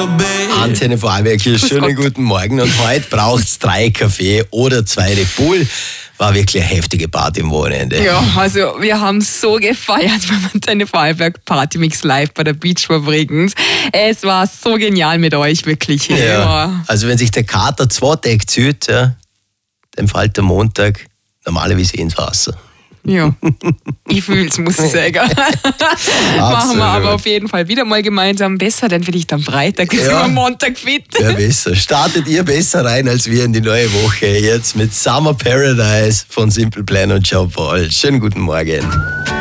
Antenne Vorarlberg hier, schönen guten Morgen. Und heute braucht es 3 Kaffee oder 2 Red Bull. War wirklich eine heftige Party am Wochenende. Ja, also wir haben so gefeiert beim Antenne Vorarlberg Partymix live bei der Beachbar Bregenz. Es war so genial mit euch, wirklich. Ja. Also wenn sich der Kater 2 Tage zieht, ja, dann fällt der Montag normalerweise ins Wasser. Ja, ich fühl's, muss ich sagen. Machen wir aber auf jeden Fall wieder mal gemeinsam. Besser, dann bin ich am Freitag, am Montag fit. Ja, besser. Startet ihr besser rein als wir in die neue Woche. Jetzt mit Summer Paradise von Simple Plan und Jean Paul. Schönen guten Morgen.